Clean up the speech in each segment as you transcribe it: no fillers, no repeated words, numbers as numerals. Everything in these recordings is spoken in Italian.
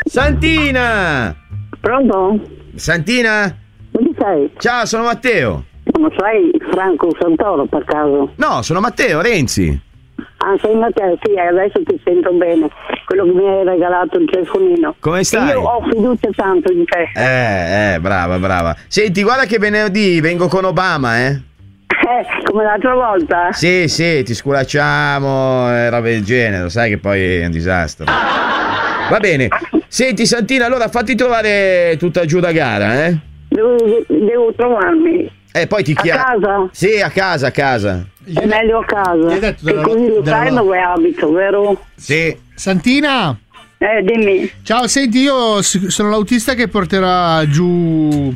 Santina! Pronto? Santina? Dove sei? Ciao, sono Matteo. Non sei Franco Santoro per caso? No, sono Matteo Renzi. Ah, sei Matteo, sì, adesso ti sento bene. Quello che mi hai regalato il telefonino. Come stai? Io ho fiducia tanto in te. Brava. Senti, guarda che venerdì vengo con Obama, Come l'altra volta? Sì, ti sculacciamo, roba del genere, lo sai che poi è un disastro. Va bene. Senti Santina, allora fatti trovare tutta giù da gara, Devo trovarmi. Poi ti chiamo. A casa? Sì, a casa. È meglio a casa. Hai detto E così lo sai dove abito, vero? Sì. Santina! Dimmi. Ciao, senti, io sono l'autista che porterà giù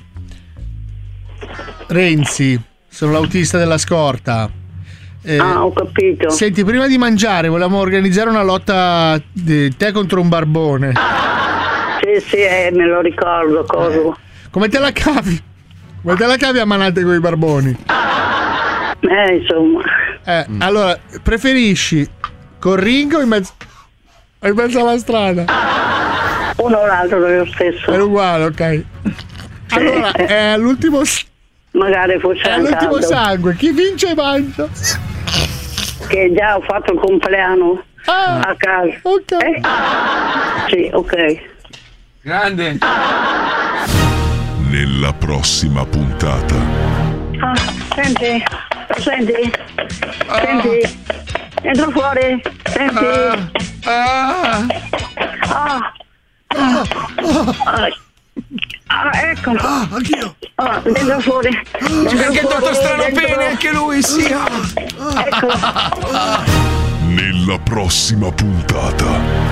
Renzi. Sono l'autista della scorta. Ho capito. Senti, prima di mangiare volevamo organizzare una lotta di te contro un barbone. Sì, me lo ricordo, coso. Come te la cavi? Come te la cavi a manate con i barboni? Insomma. Allora, preferisci col ring o in mezzo alla strada? Uno o l'altro è lo stesso. È uguale, ok. Allora, è all'ultimo... Magari fosse è all'ultimo sangue. Chi vince mangia. Che già ho fatto il compleanno a casa. Ok. Sì, ok. Grande. Nella prossima puntata. Senti. Entro fuori. Senti. Ecco. Anch'io. Dentro fuori. Anche il dottor Stranopene, anche lui, sì. Ecco. Nella prossima puntata.